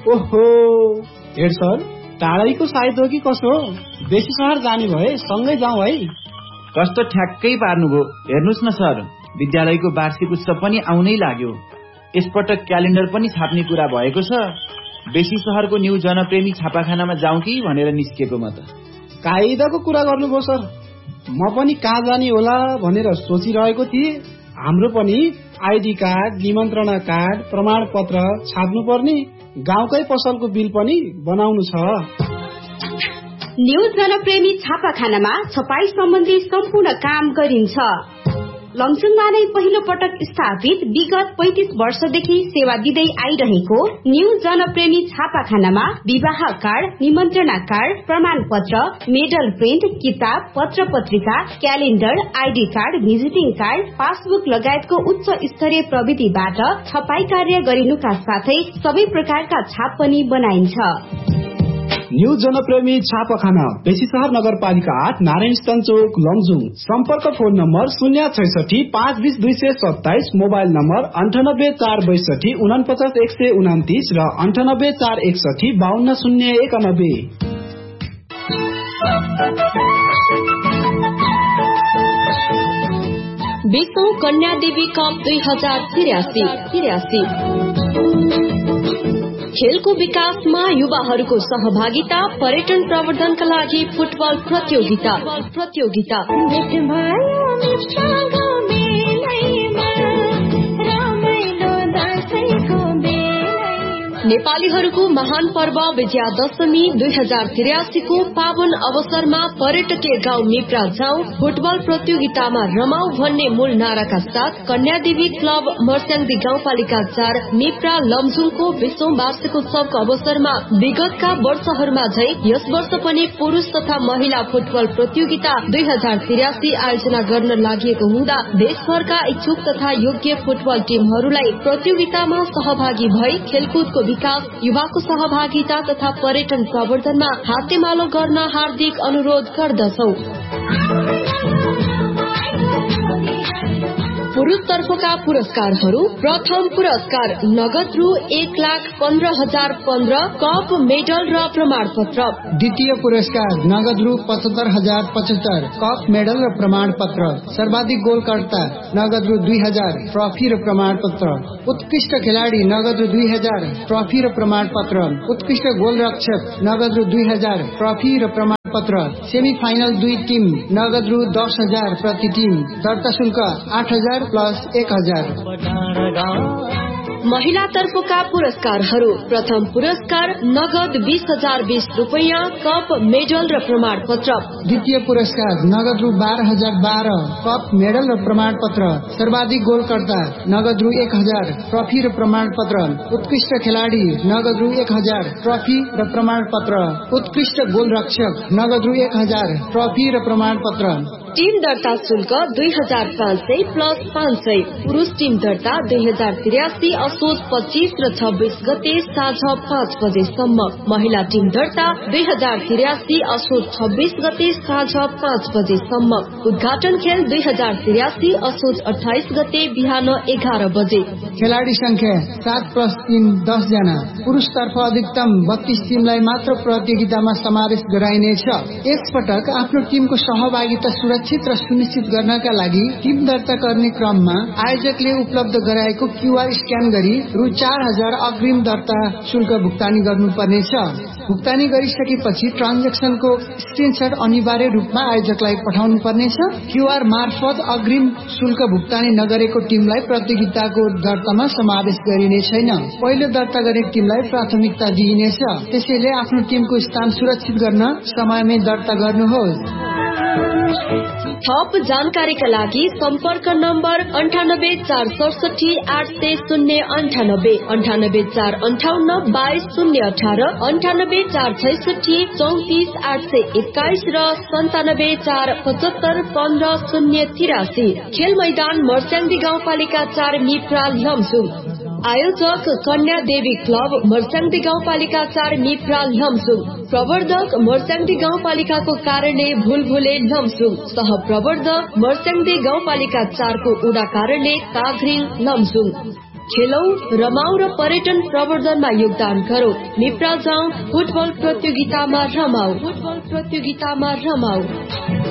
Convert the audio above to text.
ओहो head sir, टाढैको साइत हो कि कसो? बेसी सहर जाने भए सँगै जाउँ है। कस्तो ठ्याक्कै पार्नुभयो। हेर्नुहोस् न सर, विद्यालयको वार्षिक उत्सव पनि आउनै लाग्यो। यसपटक क्यालेन्डर पनि छाप्ने कुरा भएको छ। बेसी सहरको न्यू जनप्रेमी छापाखानामा जाउँ कि भनेर निस्केको म त। कायदाको कुरा गर्नुभयो सर। म पनि कहाँ जाने होला भनेर सोचिरहेको थिएँ। हाम्रो पनि आइडी कार्ड, निमन्त्रणा कार्ड, प्रमाणपत्र छाप्नु पर्ने, गाउँकै पसलको बिल पनि बनाउनु छ। न्यू जनप्रेमी छापाखानामा छपाई सम्बन्धी सम्पूर्ण काम गरिन्छ। लमजुङमा नै पहिलो पटक स्थापित विगत 35 वर्षदेखि सेवा दिँदै आइरहेको न्यू जनप्रेमी छापाखानामा विवाह कार्ड, निमन्त्रणा कार्ड, प्रमाणपत्र, मेडल प्रिन्ट, किताब, पत्र पत्रिका, calendar, ID card, visiting card, passbook लगायतको उच्च स्तरीय प्रविधिबाट छपाई कार्य गरिनुका साथै सबै प्रकारका छाप पनि बनाइन्छ। न्यू जनप्रेमी छापाखाना, बेसी सहर नगरपालिका 8, नारायण स्थान चौक, लमजुङ। सम्पर्क फोन नम्बर 066 520 227, मोबाइल नम्बर 98 462 49 129 र 98 461 52 091। विश्व कन्या देवी कप 2083। खेलको विकासमा युवाहरूको सहभागिता, पर्यटन प्रवर्धनका लागि फुटबल प्रतियोगिता। नेपालीहरूको महान पर्व विजयादशमी 2083 को पावन अवसरमा पर्यटकीय गाउँ मिप्रा जाउँ, फुटबल प्रतियोगितामा रमाऊ भन्ने मूल नाराका साथ कन्यादेवी क्लब मर्स्याङदी गाउँपालिका 4 मिप्रा लमजुङको 20औं वार्षिकोत्सवको अवसरमा विगतका वर्षहरूमा झै यस वर्ष पनि पुरुष तथा महिला फुटबल प्रतियोगिता 2083 आयोजना गर्न लागि हुँदा देशभरका इच्छुक तथा योग्य फुटबल टिमहरूलाई प्रतियोगितामा सहभागी भई खेलकुदको विकास, युवाको सहभागिता तथा पर्यटन प्रवर्धनमा हातेमालो गर्न हार्दिक अनुरोध गर्दछौ। पुरुष तर्फका पुरस्कारहरू: प्रथम पुरस्कार नगद रु 1,15,015 कप, मेडल र प्रमाणपत्र। द्वितीय पुरस्कार नगद रु 75,075 कप, मेडल र प्रमाणपत्र। सर्वाधिक गोलकर्ता नगद रु 2,000 ट्रफी र प्रमाणपत्र। उत्कृष्ट खेलाडी नगद रु 2,000 ट्रफी र प्रमाणपत्र। उत्कृष्ट गोलरक्षक नगद रु 2,000 ट्रफी र प्रमाणपत्र। सेमिफाइनल 2 टिम नगद रु 10,000 प्रति टिम। दर्ता शुल्क 8,000 प्लस 1,000। महिला तर्फका पुरस्कारहरू: प्रथम पुरस्कार नगद 20,020 रुपैयाँ, कप, मेडल र प्रमाणपत्र। द्वितीय पुरस्कार नगद रु 12,012 कप, मेडल र प्रमाणपत्र। सर्वाधिक गोलकर्ता नगद रु 1,000 ट्रफी र प्रमाणपत्र। उत्कृष्ट खेलाडी नगद रु 1,000 ट्रफी र प्रमाणपत्र। उत्कृष्ट गोलरक्षक नगद रु 1,000 ट्रफी र प्रमाणपत्र। टिम दर्ता शुल्क 2,500 प्लस 500। पुरुष टिम दर्ता 2083 असोज 25 र 26 गते साँझ 5 बजेसम्म। महिला टिम दर्ता 2083 असोज 26 गते साँझ 5 बजेसम्म। उद्घाटन खेल 2083 असोज 28 गते बिहान 11 बजे। खेलाडी संख्या 7+3 10 जना। पुरुष तर्फ अधिकतम 32 टिमलाई मात्र प्रतियोगितामा समावेश गराइनेछ। यसपटक आफ्नो टिमको सहभागिता सुरक्षित र सुनिश्चित गर्नका लागि टिम दर्ता गर्ने क्रममा आयोजकले उपलब्ध गराएको क्यूआर स्क्यान गरी रु 4,000 अग्रिम दर्ता शुल्क भुक्तानी गर्नुपर्नेछ। भुक्तानी गरिसकेपछि ट्रान्जेक्सनको स्क्रिनशट अनिवार्य रूपमा आयोजकलाई पठाउनु पर्नेछ। क्यूआर मार्फत अग्रिम शुल्क भुक्तानी नगरेको टिमलाई प्रतियोगिताको दर्तामा समावेश गरिने छैन। पहिलो दर्ता गरेको टिमलाई प्राथमिकता दिइनेछ। त्यसैले आफ्नो टिमको स्थान सुरक्षित गर्न समयमै दर्ता गर्नुहोस्। थप जानकारीका लागि सम्पर्क नम्बर 98,467 800 98, 98,458 22,018, 98,466 34,821 र 97,475 15,083। खेल मैदान मर्स्याङदी गाउँपालिका 4 मिप्रा लमजुङ। आयोजक कन्या देवी क्लब मर्स्याङदी गाउँपालिका 4 मिप्रा लमजुङ। प्रवर्धक मर्स्याङदी गाउँपालिकाको कार्यालय भुलभुले लमजुङ। सह प्रवर्धक मर्स्याङदी गाउँपालिका 4 को उडा कार्यालय काभ्रिङ लमजुङ। खेलौ, रमाऊ र पर्यटन प्रवर्धनमा योगदान गरौ। निप्रा जाउँ, फुटबल प्रतियोगितामा रमाऊ।